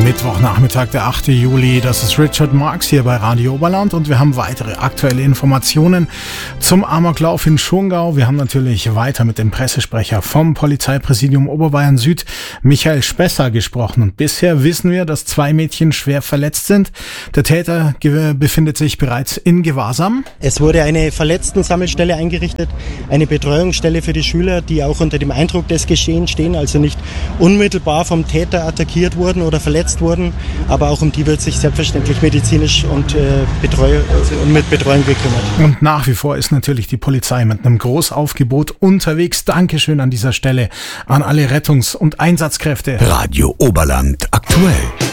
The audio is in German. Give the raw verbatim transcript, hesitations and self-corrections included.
Mittwochnachmittag, der achte Juli. Das ist Richard Marx hier bei Radio Oberland und wir haben weitere aktuelle Informationen zum Amoklauf in Schongau. Wir haben natürlich weiter mit dem Pressesprecher vom Polizeipräsidium Oberbayern Süd, Michael Spesser, gesprochen. Und bisher wissen wir, dass zwei Mädchen schwer verletzt sind. Der Täter befindet sich bereits in Gewahrsam. Es wurde eine Verletzten-Sammelstelle eingerichtet, eine Betreuungsstelle für die Schüler, die auch unter dem Eindruck des Geschehens stehen, also nicht unmittelbar vom Täter attackiert wurden oder verletzt wurden, aber auch um die wird sich selbstverständlich medizinisch und, äh, Betreu- also mit Betreuung gekümmert. Und nach wie vor ist natürlich die Polizei mit einem Großaufgebot unterwegs. Dankeschön an dieser Stelle an alle Rettungs- und Einsatzkräfte. Radio Oberland aktuell.